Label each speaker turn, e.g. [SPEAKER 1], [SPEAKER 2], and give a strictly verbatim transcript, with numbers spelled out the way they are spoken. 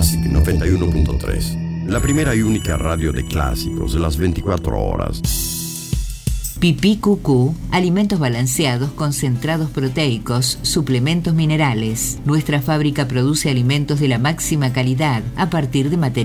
[SPEAKER 1] Classic noventa y uno punto tres. La primera y única radio de clásicos de las veinticuatro horas.
[SPEAKER 2] Pipí Cucú, alimentos balanceados, concentrados proteicos, suplementos minerales. Nuestra fábrica produce alimentos de la máxima calidad a partir de materiales